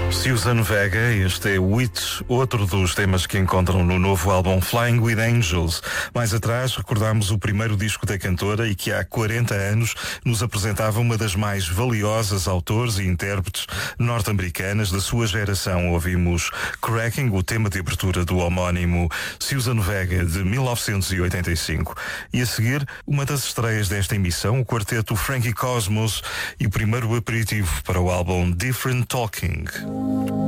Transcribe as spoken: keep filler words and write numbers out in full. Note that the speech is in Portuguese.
Susan Vega, este é Witch, outro dos temas que encontram no novo álbum Flying with Angels. Mais atrás recordámos o primeiro disco da cantora e que há quarenta anos nos apresentava uma das mais valiosas autores e intérpretes norte-americanas da sua geração. Ouvimos Cracking, o tema de abertura do homónimo Susan Vega, de mil novecentos e oitenta e cinco. E a seguir, uma das estreias desta emissão, o quarteto Frankie Cosmos e o primeiro aperitivo para o álbum Different Talking.